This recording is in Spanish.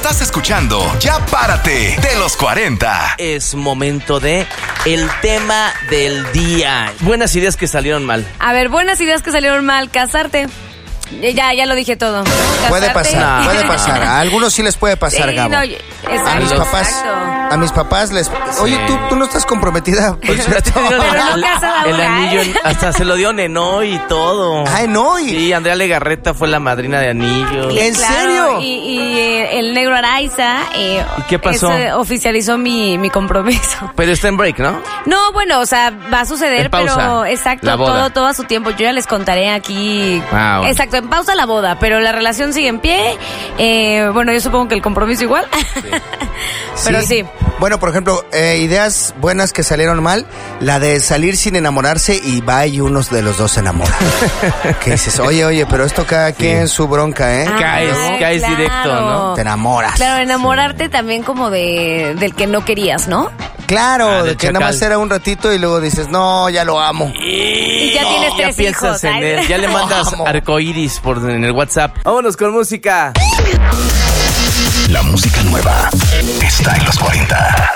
Estás escuchando Ya Párate de los 40. Es momento de el tema del día. Buenas ideas que salieron mal. A ver, buenas ideas que salieron mal. Casarte. Ya lo dije todo. Puede Casarte. pasar, puede pasar. A algunos sí les puede pasar, Sí, Gabo. no, exacto, A mis papás les... Oye, ¿tú no estás comprometida, por A ti cierto? te dieron Pero no casada el ahora, anillo, ¿eh? hasta se lo dio Nenoy y todo. Ay, no. Sí, Andrea Legarreta fue la madrina de anillo. ¿En serio? Y el negro Araiza ¿Y qué pasó? oficializó mi compromiso. Pero está en break, ¿no? No, bueno, o sea, va a suceder, En pausa, pero exacto, la boda. todo a su tiempo. Yo ya les contaré aquí. Ah, bueno. Exacto, en pausa la boda, pero la relación sigue en pie. Bueno, yo supongo que el compromiso igual. Pero sí. Bueno, por ejemplo, ideas buenas que salieron mal, la de salir sin enamorarse y va y uno de los dos se enamora. Que dices, oye, pero esto cada quien su bronca, ¿eh? Caes directo, ¿no? Te enamoras. Claro, enamorarte también como del que no querías, ¿no? Claro, de del que nada más chacal. era un ratito y luego dices, no, ya lo amo. Y ya tienes Ya 3 piensas hijos. en ay. él, ya le mandas Vamos. arcoíris en el WhatsApp. Vámonos con música. La música nueva está en los 40.